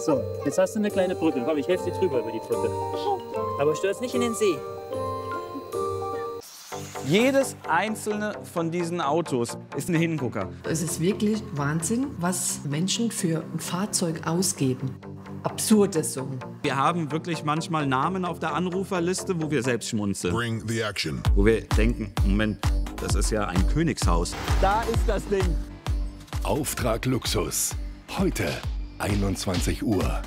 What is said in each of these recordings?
So, jetzt hast du eine kleine Brücke. Komm, ich helfe dir drüber über die Brücke. Aber stürz nicht in den See. Jedes einzelne von diesen Autos ist ein Hingucker. Es ist wirklich Wahnsinn, was Menschen für ein Fahrzeug ausgeben. Absurde Summen. Wir haben wirklich manchmal Namen auf der Anruferliste, wo wir selbst schmunzeln. Bring the action. Wo wir denken, Moment, das ist ja ein Königshaus. Da ist das Ding. Auftrag Luxus. Heute 21 Uhr.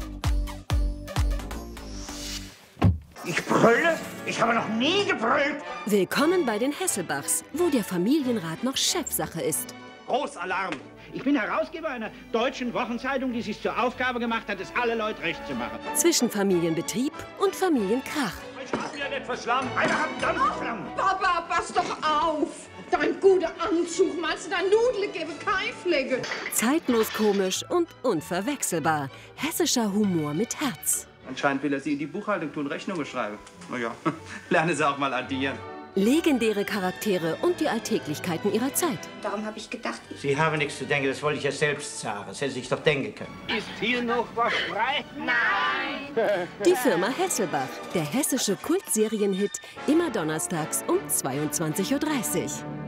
Ich brülle? Ich habe noch nie gebrüllt. Willkommen bei den Hesselbachs, wo der Familienrat noch Chefsache ist. Großalarm! Ich bin Herausgeber einer deutschen Wochenzeitung, die sich zur Aufgabe gemacht hat, es alle Leute recht zu machen. Zwischen Familienbetrieb und Familienkrach. Ich hab wieder nicht verschlammt. Einer hat einen Dampfschlamm. Papa, pass doch auf! Dein guter Anzug, meinst du, dein Nudel gebe keine Flecke? Zeitlos komisch und unverwechselbar. Hessischer Humor mit Herz. Anscheinend will er Sie in die Buchhaltung tun, Rechnungen schreiben. Na ja, lernen Sie auch mal addieren. Legendäre Charaktere und die Alltäglichkeiten ihrer Zeit. Darum habe ich gedacht, Sie haben nichts zu denken, das wollte ich ja selbst sagen. Das hätte sich doch denken können. Ist hier noch was frei? Nein! Die Firma Hesselbach, der hessische Kultserienhit, immer donnerstags um 22:30 Uhr.